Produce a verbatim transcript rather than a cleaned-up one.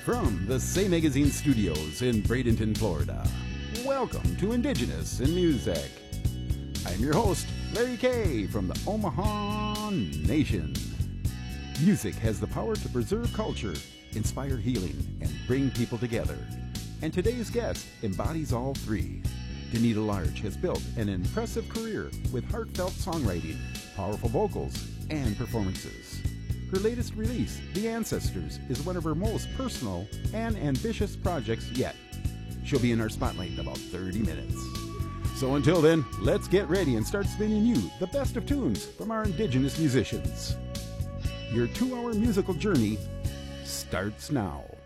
From the Say Magazine studios in Bradenton, Florida, welcome to Indigenous in Music. I'm your host, Larry Kay from the Omaha Nation. Music has the power to preserve culture, inspire healing, and bring people together. And today's guest embodies all three. Danita Large has built an impressive career with heartfelt songwriting, powerful vocals, and performances. Her latest release, The Ancestors, is one of her most personal and ambitious projects yet. She'll be in our spotlight in about thirty minutes. So until then, let's get ready and start spinning you the best of tunes from our Indigenous musicians. Your two-hour musical journey starts now.